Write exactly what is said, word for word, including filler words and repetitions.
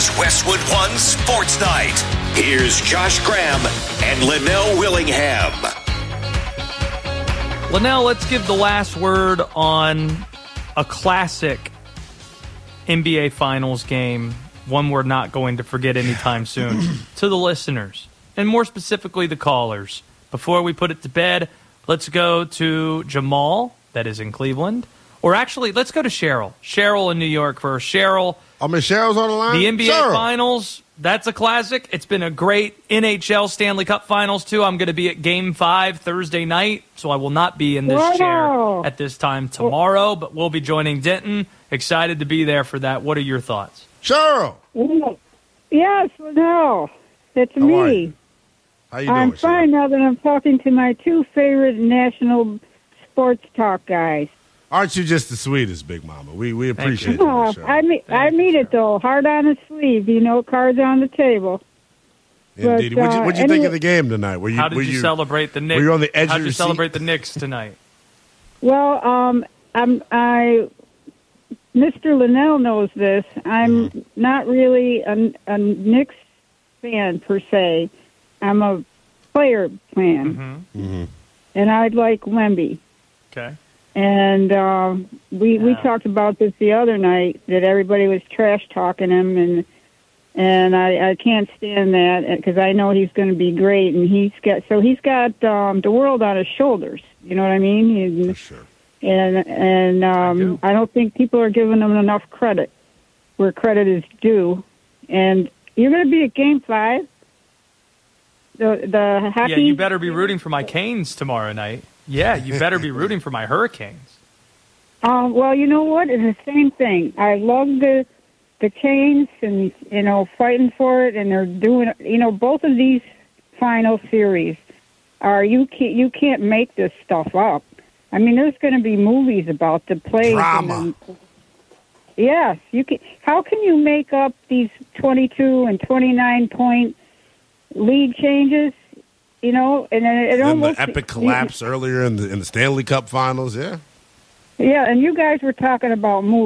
is Westwood One Sports Night. Here's Josh Graham and Linnell Willingham. Linnell, let's give the last word on a classic N B A Finals game, one we're not going to forget anytime soon, to the listeners, and more specifically the callers. Before we put it to bed, let's go to Jamal, that is in Cleveland. Or actually, let's go to Cheryl. Cheryl in New York first. Cheryl. I mean, Cheryl's on the line? The N B A Cheryl. Finals, that's a classic. It's been a great N H L Stanley Cup Finals, too. I'm going to be at Game five Thursday night, so I will not be in this wow. chair at this time tomorrow, but we'll be joining Denton. Excited to be there for that. What are your thoughts? Cheryl. Yes, no, it's How me. are you? How you doing, I'm fine Cheryl? now that I'm talking to my two favorite national sports talk guys. Aren't you just the sweetest, Big Mama? We we appreciate Oh, you, Cheryl. I mean, I Thank mean you, it though. Heart on the sleeve, you know, cards on the table. Indeed. but, What'd you, uh, what'd you think anyway- of the game tonight? Were you, How did were you, celebrate the Knicks? were you on the edge How of did your you celebrate seat? the Knicks tonight? Well, um, I'm I. Mister Linnell knows this. I'm Mm-hmm. not really a, a Knicks fan per se. I'm a player fan, Mm-hmm. Mm-hmm. and I like Wemby. Okay. And um, we we Yeah. talked about this the other night that everybody was trash talking him, and and I, I can't stand that because I know he's going to be great, and he's got so he's got um, the world on his shoulders. You know what I mean? And, For sure. and and um, do. I, don't think people are giving him enough credit where credit is due. And you're going to be at Game Five. The the hockey. Yeah, you better be rooting for my Canes tomorrow night. Yeah, you better be rooting for my Hurricanes. Um, well, you know what? It's the same thing. I love the the Canes and, you know, fighting for it, and they're doing, you know, both of these final series are, you can't, you can't make this stuff up. I mean, there's going to be movies about the plays. Drama. And the, yes. You can, how can you make up these twenty-two and twenty-nine point lead changes? You know, and then it And almost... the epic collapse earlier in the in the Stanley Cup Finals, yeah. Yeah, and you guys were talking about movies.